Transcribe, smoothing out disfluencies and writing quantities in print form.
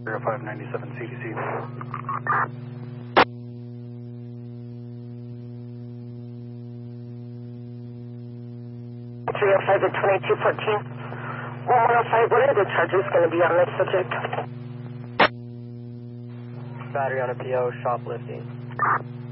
0597 CDC. 305 to 2214. 1105, what are the charges going to be on this subject? Battery on a PO, shoplifting.